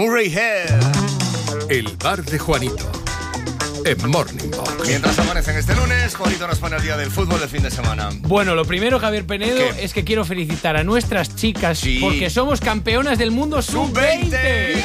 Murray Head. El bar de Juanito. En Morning Box. Mientras amanecen este lunes, Juanito nos pone el día del fútbol de fin de semana. Bueno, lo primero, Javier Penedo, ¿Qué? es que quiero felicitar a nuestras chicas porque somos campeonas del mundo sub-20.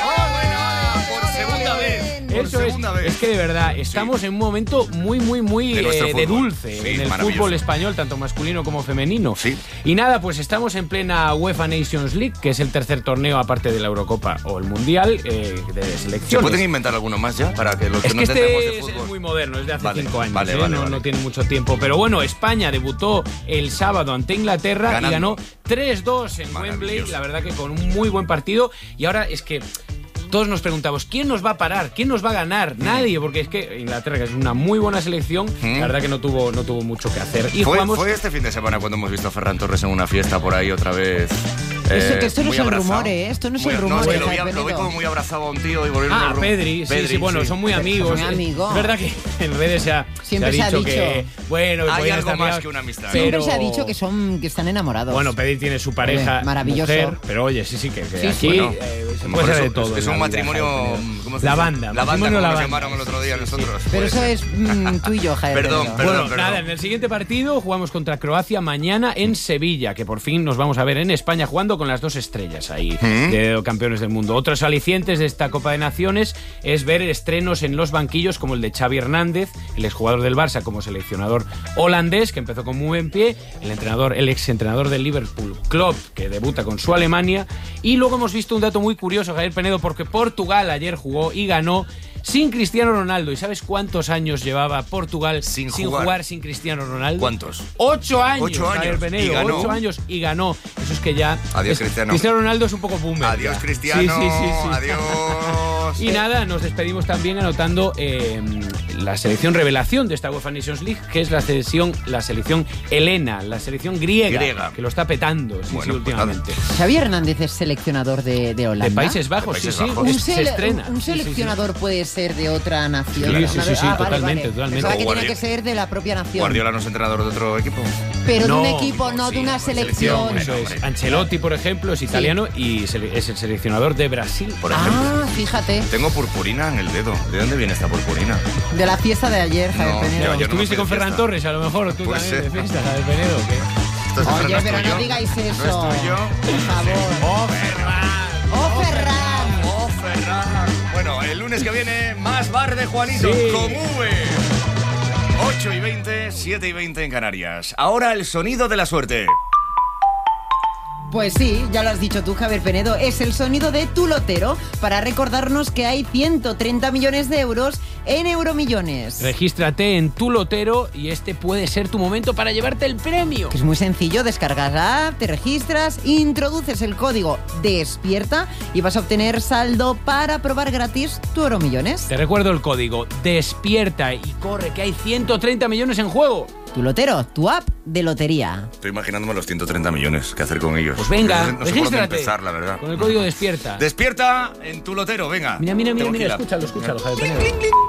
Por segunda vez. Eso es que de verdad estamos en un momento muy de dulce Sí, en el fútbol español, tanto masculino como femenino. Sí. Y nada, pues estamos en plena UEFA Nations League, que es el tercer torneo aparte de la Eurocopa o el Mundial de selecciones. ¿Se pueden inventar alguno más ya? Para que los que Es no que entendemos de este fútbol. es muy moderno, es de hace 5 años, vale. no tiene mucho tiempo. Pero bueno, España debutó el sábado ante Inglaterra Ganando. y ganó 3-2 en Wembley, la verdad que con un muy buen partido. Y ahora es que todos nos preguntamos, ¿quién nos va a parar? ¿Quién nos va a ganar? Nadie, porque es que Inglaterra, que es una muy buena selección, la verdad que no tuvo mucho que hacer. Y Fue este fin de semana cuando hemos visto a Ferran Torres en una fiesta por ahí otra vez. Eso, que esto no muy es el abrazado. rumor, ¿eh? Esto no es el No, rumor. es que lo vi como muy abrazado a un tío y volvieron a Pedri, sí, bueno, son muy amigos. Son muy amigos. Es verdad que en redes Siempre se ha dicho que, bueno, que hay podían algo estar más liados, que una amistad. Siempre pero- se ha dicho que están enamorados. Bueno, Pedri tiene su pareja, Maravilloso. mujer, pero oye, sí, que Sí, aquí bueno, se mejor puede ser de eso, todo. es en un la vida, matrimonio. Javier. ¿Cómo se La dice? banda, La banda, matrimonio como la nos banda. llamaron el otro día nosotros. Pero puede eso ser. es tú y yo, Javier. Perdón, Penedo. Bueno, nada, en el siguiente partido jugamos contra Croacia mañana en Sevilla, que por fin nos vamos a ver en España jugando con las dos estrellas ahí de campeones del mundo. Otros alicientes de esta Copa de Naciones es ver estrenos en los banquillos como el de Xavi Hernández, el exjugador del Barça como seleccionador holandés, que empezó con muy buen pie, el exentrenador del Liverpool, Klopp, que debuta con su Alemania, y luego hemos visto un dato muy curioso, Javier Penedo, porque Portugal ayer jugó y ganó sin Cristiano Ronaldo. ¿Y sabes cuántos años llevaba Portugal sin jugar sin Cristiano Ronaldo? ¿Cuántos? 8 años. 8 años, Javier Penedo, y ganó. 8 años y ganó. Eso es que ya... Adiós, Cristiano. Cristiano Ronaldo es un poco boomer. Adiós, ya. Cristiano. Sí. Adiós. Y nada, nos despedimos también anotando la selección revelación de esta UEFA Nations League, que es la selección helena, la selección griega. Que lo está petando Bueno, pues últimamente. Xavi Hernández es seleccionador de Holanda. De Países Bajos, De Países sí, Bajos. se estrena. Un Sí, sí, sí. seleccionador puede ser de otra nación. Sí, totalmente. Pensaba que Como tenía que ser de la propia nación. Guardiola no es entrenador de otro equipo. Pero No, de un equipo, no de una selección. Eso es. Ancelotti, por ejemplo, es italiano y es el seleccionador de Brasil, por ejemplo. Ah, fíjate. Tengo purpurina en el dedo. ¿De dónde viene esta purpurina? De la fiesta de ayer, Javier No, Penedo. yo no ¿Estuviste me con fui de Ferran fiesta. Torres? A lo mejor tú Puede también ser. de fiesta, Javier Penedo, ¿o qué? Esto es- Oye, no es pero tuyo. no digáis eso. ¿No es tuyo? Por favor. ¡Oh, Ferran! ¡Oh, Ferran! ¡Oh, Ferran! Bueno, el lunes que viene, más bar de Juanito Sí. con V. 8:20, 7:20 en Canarias. Ahora el sonido de la suerte. Pues sí, ya lo has dicho tú, Javier Penedo, es el sonido de tu lotero para recordarnos que hay 130 millones de euros en Euromillones. Regístrate en tu lotero y este puede ser tu momento para llevarte el premio. Que es muy sencillo, descargas la app, te registras, introduces el código DESPIERTA y vas a obtener saldo para probar gratis tu Euromillones. Te recuerdo el código DESPIERTA y corre que hay 130 millones en juego. Tu lotero, tu app de lotería. Estoy imaginándome los 130 millones. ¿Qué hacer con ellos? Pues venga, no sé por dónde regístrate. empezar, la verdad. Con el código DESPIERTA. Despierta en tu lotero, venga. Mira, Tengo que ir a- escúchalo, Javier Penedo.